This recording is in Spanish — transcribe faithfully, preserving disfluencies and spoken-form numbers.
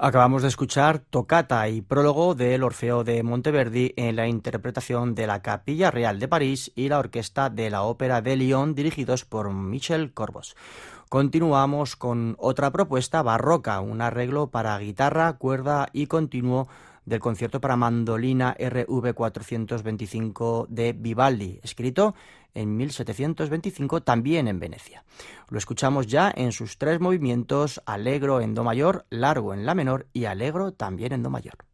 Acabamos de escuchar Toccata y prólogo del Orfeo de Monteverdi en la interpretación de la Capilla Real de París y la Orquesta de la Ópera de Lyon, dirigidos por Michel Corbos. Continuamos con otra propuesta barroca, un arreglo para guitarra, cuerda y continuo del concierto para mandolina R V cuatrocientos veinticinco de Vivaldi, escrito en mil setecientos veinticinco también en Venecia. Lo escuchamos ya en sus tres movimientos: allegro en do mayor, largo en la menor y allegro también en do mayor.